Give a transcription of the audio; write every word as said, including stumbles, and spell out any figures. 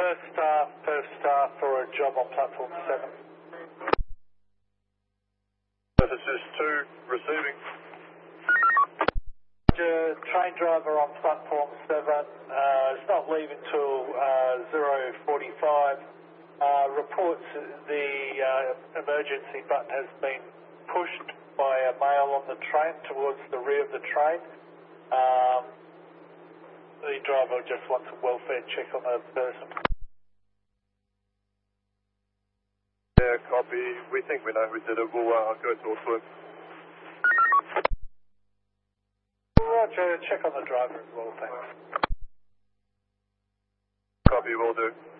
per staff, per staff for a job on platform seven. Services two, receiving. Uh, train driver on platform seven, uh, it's not leaving till uh, zero forty-five. Uh, reports the uh, emergency button has been pushed by a male on the train towards the rear of the train. Um, the driver just wants a welfare check on the person. Yeah, copy. We think we know who did it. We'll uh, go talk to him. Roger, check on the driver as well, thanks. Copy, will do.